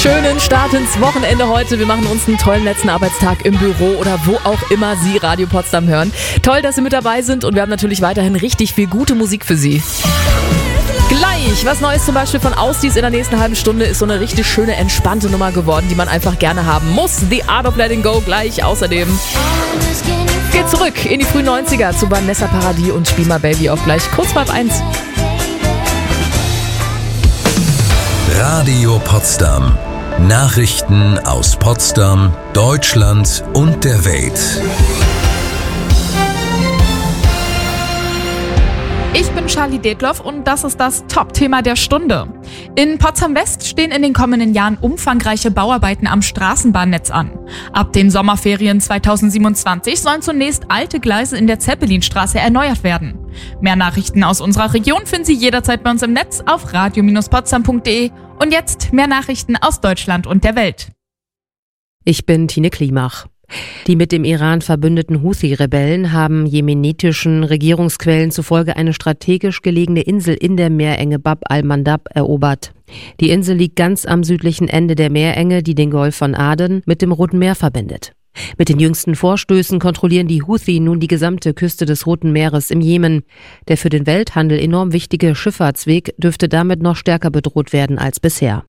Schönen Start ins Wochenende heute. Wir machen uns einen tollen letzten Arbeitstag im Büro oder wo auch immer Sie Radio Potsdam hören. Toll, dass Sie mit dabei sind und wir haben natürlich weiterhin richtig viel gute Musik für Sie. Gleich, was Neues zum Beispiel von Ausdies in der nächsten halben Stunde ist so eine richtig schöne, entspannte Nummer geworden, die man einfach gerne haben muss. The Art of Letting Go gleich. Außerdem geht zurück in die frühen 90er zu Vanessa Paradis und Spiel My Baby auf gleich kurz vor 1. Radio Potsdam. Nachrichten aus Potsdam, Deutschland und der Welt. Ich bin Charlie Detloff und das ist das Top-Thema der Stunde. In Potsdam-West stehen in den kommenden Jahren umfangreiche Bauarbeiten am Straßenbahnnetz an. Ab den Sommerferien 2027 sollen zunächst alte Gleise in der Zeppelinstraße erneuert werden. Mehr Nachrichten aus unserer Region finden Sie jederzeit bei uns im Netz auf radio-potsdam.de. Und jetzt mehr Nachrichten aus Deutschland und der Welt. Ich bin Tine Klimach. Die mit dem Iran verbündeten Houthi-Rebellen haben jemenitischen Regierungsquellen zufolge eine strategisch gelegene Insel in der Meerenge Bab al-Mandab erobert. Die Insel liegt ganz am südlichen Ende der Meerenge, die den Golf von Aden mit dem Roten Meer verbindet. Mit den jüngsten Vorstößen kontrollieren die Houthi nun die gesamte Küste des Roten Meeres im Jemen. Der für den Welthandel enorm wichtige Schifffahrtsweg dürfte damit noch stärker bedroht werden als bisher.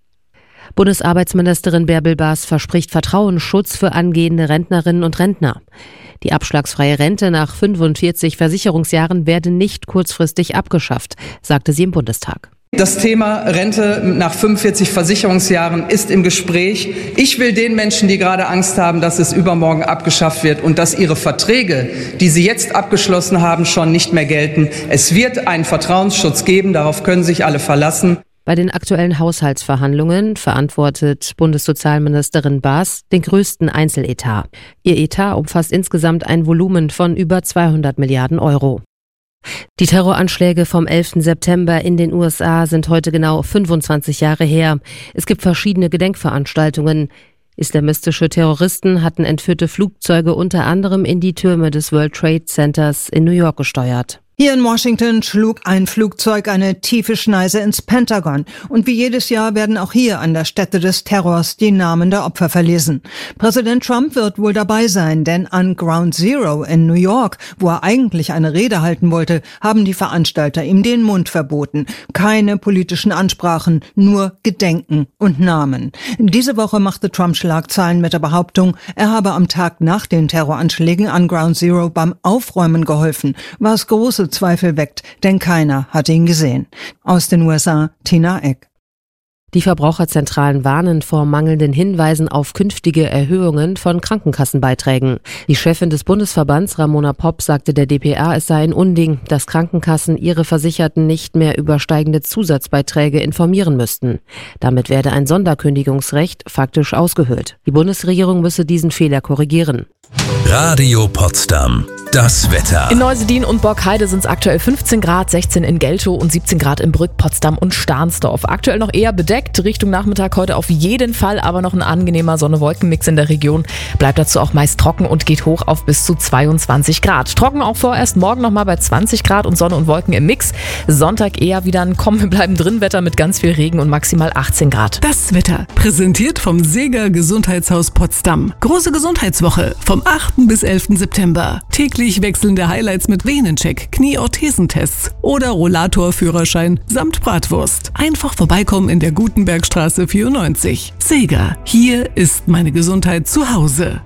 Bundesarbeitsministerin Bärbel Baas verspricht Vertrauensschutz für angehende Rentnerinnen und Rentner. Die abschlagsfreie Rente nach 45 Versicherungsjahren werde nicht kurzfristig abgeschafft, sagte sie im Bundestag. Das Thema Rente nach 45 Versicherungsjahren ist im Gespräch. Ich will den Menschen, die gerade Angst haben, dass es übermorgen abgeschafft wird und dass ihre Verträge, die sie jetzt abgeschlossen haben, schon nicht mehr gelten. Es wird einen Vertrauensschutz geben, darauf können sich alle verlassen. Bei den aktuellen Haushaltsverhandlungen verantwortet Bundessozialministerin Baas den größten Einzeletat. Ihr Etat umfasst insgesamt ein Volumen von über 200 Milliarden Euro. Die Terroranschläge vom 11. September in den USA sind heute genau 25 Jahre her. Es gibt verschiedene Gedenkveranstaltungen. Islamistische Terroristen hatten entführte Flugzeuge unter anderem in die Türme des World Trade Centers in New York gesteuert. Hier in Washington schlug ein Flugzeug eine tiefe Schneise ins Pentagon. Und wie jedes Jahr werden auch hier an der Stätte des Terrors die Namen der Opfer verlesen. Präsident Trump wird wohl dabei sein, denn an Ground Zero in New York, wo er eigentlich eine Rede halten wollte, haben die Veranstalter ihm den Mund verboten. Keine politischen Ansprachen, nur Gedenken und Namen. Diese Woche machte Trump Schlagzeilen mit der Behauptung, er habe am Tag nach den Terroranschlägen an Ground Zero beim Aufräumen geholfen, was große Zweifel weckt, denn keiner hat ihn gesehen. Aus den USA, Tina Eck. Die Verbraucherzentralen warnen vor mangelnden Hinweisen auf künftige Erhöhungen von Krankenkassenbeiträgen. Die Chefin des Bundesverbands, Ramona Popp, sagte der dpa, es sei ein Unding, dass Krankenkassen ihre Versicherten nicht mehr über steigende Zusatzbeiträge informieren müssten. Damit werde ein Sonderkündigungsrecht faktisch ausgehöhlt. Die Bundesregierung müsse diesen Fehler korrigieren. Radio Potsdam. Das Wetter. In Neusedin und Borkheide sind es aktuell 15 Grad, 16 in Geltow und 17 Grad in Brück, Potsdam und Stahnsdorf. Aktuell noch eher bedeckt, Richtung Nachmittag heute auf jeden Fall, aber noch ein angenehmer Sonne-Wolken-Mix in der Region. Bleibt dazu auch meist trocken und geht hoch auf bis zu 22 Grad. Trocken auch vorerst morgen nochmal bei 20 Grad und Sonne und Wolken im Mix. Sonntag eher wieder ein Kommen-wir-bleiben-drin-Wetter mit ganz viel Regen und maximal 18 Grad. Das Wetter, präsentiert vom Seeger Gesundheitshaus Potsdam. Große Gesundheitswoche vom 8. bis 11. September. Täglich wechselnde Highlights mit Venencheck, Knieorthesentests oder Rollatorführerschein samt Bratwurst. Einfach vorbeikommen in der Gutenbergstraße 94. Seeger, hier ist meine Gesundheit zu Hause.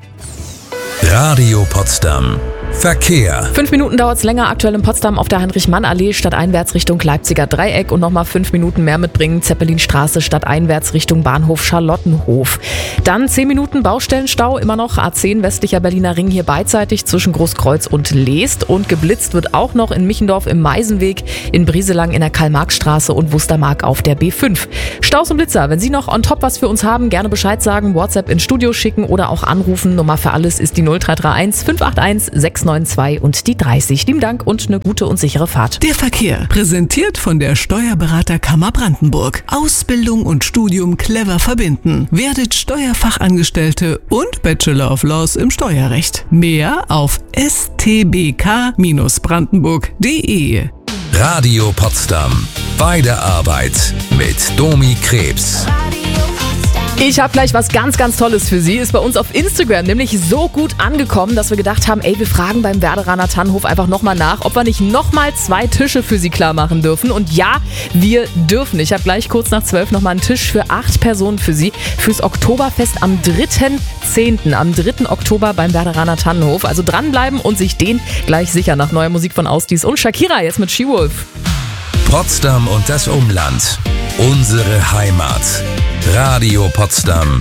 Radio Potsdam. Verkehr. 5 Minuten dauert es länger aktuell in Potsdam auf der Heinrich-Mann-Allee stadteinwärts Richtung Leipziger Dreieck und nochmal 5 Minuten mehr mitbringen, Zeppelinstraße stadteinwärts Richtung Bahnhof Charlottenhof. Dann 10 Minuten Baustellenstau, immer noch A10 westlicher Berliner Ring hier beidseitig zwischen Großkreuz und Leest und geblitzt wird auch noch in Michendorf im Meisenweg, in Brieselang in der Karl-Marx-Straße und Wustermark auf der B5. Staus und Blitzer, wenn Sie noch on top was für uns haben, gerne Bescheid sagen, WhatsApp ins Studio schicken oder auch anrufen. Nummer für alles ist die 0331 581 692 und die 30. Lieben Dank und eine gute und sichere Fahrt. Der Verkehr, präsentiert von der Steuerberaterkammer Brandenburg. Ausbildung und Studium clever verbinden. Werdet Steuerfachangestellte und Bachelor of Laws im Steuerrecht. Mehr auf stbk-brandenburg.de. Radio Potsdam. Bei der Arbeit mit Domi Krebs. Radio Potsdam. Ich habe gleich was ganz, ganz Tolles für Sie. Ist bei uns auf Instagram nämlich so gut angekommen, dass wir gedacht haben, wir fragen beim Werderaner Tannenhof einfach nochmal nach, ob wir nicht nochmal 2 Tische für Sie klar machen dürfen. Und ja, wir dürfen. Ich habe gleich kurz nach 12 nochmal einen Tisch für 8 Personen für Sie fürs Oktoberfest am 3.10. Am 3. Oktober beim Werderaner Tannenhof. Also dranbleiben und sich den gleich sichern nach neuer Musik von Ausdies und Shakira jetzt mit She-Wolf. Potsdam und das Umland. Unsere Heimat. Radio Potsdam